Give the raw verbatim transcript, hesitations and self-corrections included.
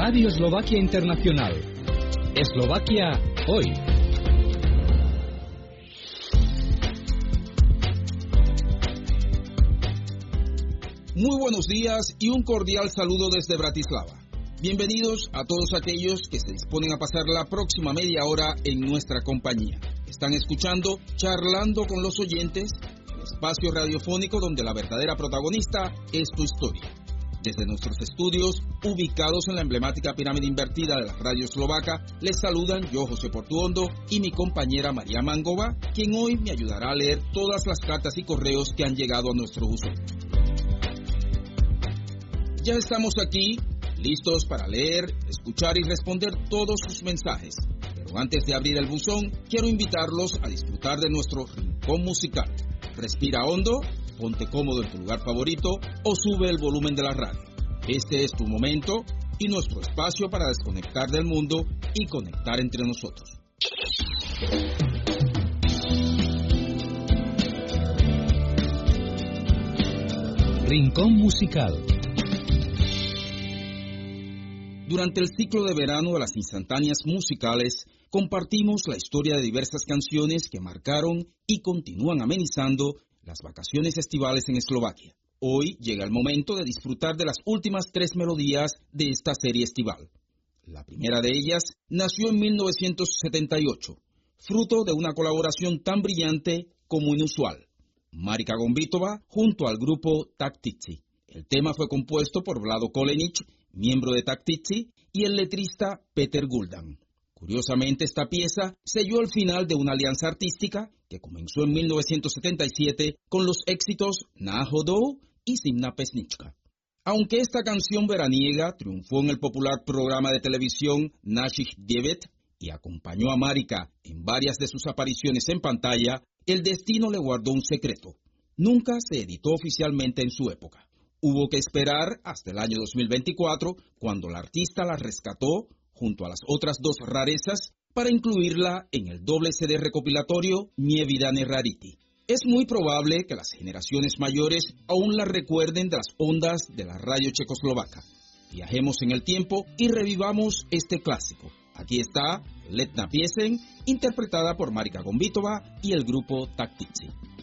Radio Eslovaquia Internacional. Eslovaquia hoy. Muy buenos días y un cordial saludo desde Bratislava. Bienvenidos a todos aquellos que se disponen a pasar la próxima media hora en nuestra compañía. Están escuchando Charlando con los Oyentes, el espacio radiofónico donde la verdadera protagonista es tu historia. Desde nuestros estudios, ubicados en la emblemática pirámide invertida de la radio eslovaca, les saludan yo, José Portuondo, y mi compañera María Mangova, quien hoy me ayudará a leer todas las cartas y correos que han llegado a nuestro buzón. Ya estamos aquí, listos para leer, escuchar y responder todos sus mensajes. Pero antes de abrir el buzón, quiero invitarlos a disfrutar de nuestro rincón musical. Respira hondo, ponte cómodo en tu lugar favorito o sube el volumen de la radio. Este es tu momento y nuestro espacio para desconectar del mundo y conectar entre nosotros. Rincón musical. Durante el ciclo de verano de las instantáneas musicales, compartimos la historia de diversas canciones que marcaron y continúan amenizando las vacaciones estivales en Eslovaquia. Hoy llega el momento de disfrutar de las últimas tres melodías de esta serie estival. La primera de ellas nació en mil novecientos setenta y ocho, fruto de una colaboración tan brillante como inusual. Marika Gombitova junto al grupo Taktici. El tema fue compuesto por Vlado Kolenic, miembro de Taktici, y el letrista Peter Guldan. Curiosamente, esta pieza selló el final de una alianza artística que comenzó en mil novecientos setenta y siete con los éxitos Náhodou y Zimna Pesnička. Aunque esta canción veraniega triunfó en el popular programa de televisión Našich devět y acompañó a Marika en varias de sus apariciones en pantalla, el destino le guardó un secreto. Nunca se editó oficialmente en su época. Hubo que esperar hasta el año dos mil veinticuatro, cuando la artista la rescató junto a las otras dos rarezas para incluirla en el doble C D recopilatorio Nie Vydane Rarity. Es muy probable que las generaciones mayores aún la recuerden de las ondas de la radio checoslovaca. Viajemos en el tiempo y revivamos este clásico. Aquí está Letna Piesen, interpretada por Marika Gombitova y el grupo Taktici.